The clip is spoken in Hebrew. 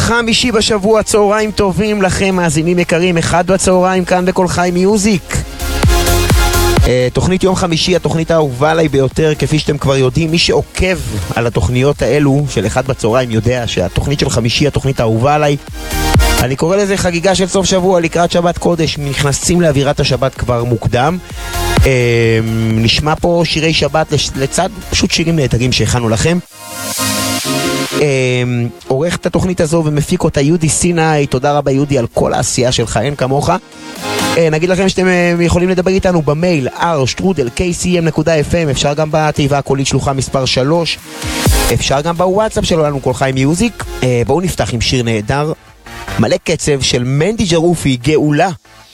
חמישי בשבוע, צהריים טובים לכם מאזינים יקרים, 1 בצהריים כאן בכל חי מיוזיק. תוכנית יום חמישי, התוכנית האהובה עליי ביותר, כפי שאתם כבר יודעים. מי שעוקב על התוכניות האלו של 1 בצהריים יודע שהתוכנית של חמישי, התוכנית האהובה עליי. אני קורא לזה חגיגה של סוף שבוע לקראת שבת קודש, נכנסים לאווירת השבת כבר מוקדם. נשמע פה שירי שבת לצד פשוט שירים נהדרים שהכנו לכם. עורך את התוכנית הזו ומפיק אותה יהודי סיני. תודה רבה יהודי על כל העשייה שלך, אין כמוך. נגיד לכם שאתם יכולים לדבר איתנו במייל r@kcm.fm, אפשר גם בתיבה הקולית שלוחה מספר 3, אפשר גם בוואטסאפ שלנו כל חי מיוזיק. בואו נפתח עם שיר נהדר מלא קצב של מנדי ג'רופי, גאולה.